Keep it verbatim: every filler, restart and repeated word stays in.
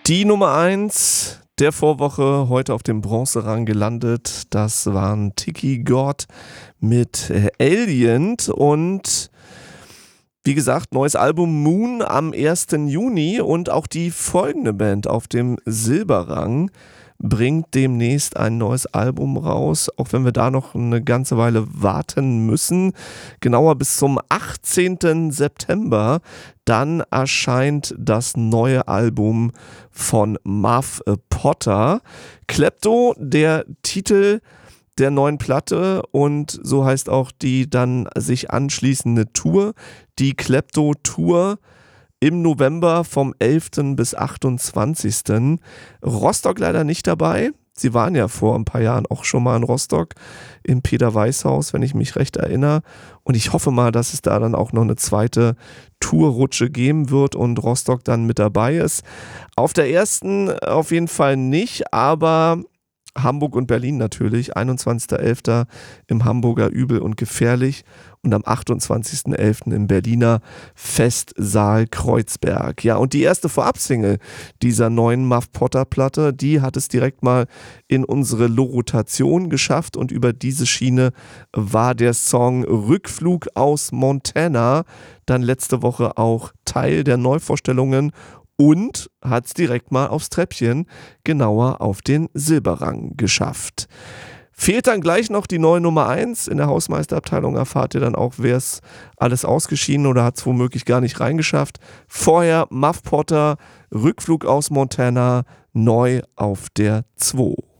Die Nummer eins der Vorwoche, heute auf dem Bronzerang gelandet, das waren Tiki God mit äh, Alien und wie gesagt, neues Album Moon am ersten Juni und auch die folgende Band auf dem Silberrang bringt demnächst ein neues Album raus, auch wenn wir da noch eine ganze Weile warten müssen. Genauer bis zum achtzehnten September. Dann erscheint das neue Album von Muff Potter. Klepto, der Titel der neuen Platte, und so heißt auch die dann sich anschließende Tour, die Klepto Tour im November vom elften bis achtundzwanzigsten Rostock leider nicht dabei. Sie waren ja vor ein paar Jahren auch schon mal in Rostock im Peter-Weiß-Haus, wenn ich mich recht erinnere. Und ich hoffe mal, dass es da dann auch noch eine zweite Tourrutsche geben wird und Rostock dann mit dabei ist. Auf der ersten auf jeden Fall nicht, aber Hamburg und Berlin natürlich. einundzwanzigster elfter im Hamburger Übel und Gefährlich und am achtundzwanzigsten elften im Berliner Festsaal Kreuzberg. Ja, und die erste Vorabsingle dieser neuen Muff Potter Platte, die hat es direkt mal in unsere Lorotation geschafft und über diese Schiene war der Song Rückflug aus Montana dann letzte Woche auch Teil der Neuvorstellungen und hat es direkt mal aufs Treppchen, genauer auf den Silberrang geschafft. Fehlt dann gleich noch die neue Nummer eins. In der Hausmeisterabteilung erfahrt ihr dann auch, wer es alles ausgeschieden oder hat es womöglich gar nicht reingeschafft. Vorher Muff Potter, Rückflug aus Montana, neu auf der zwei.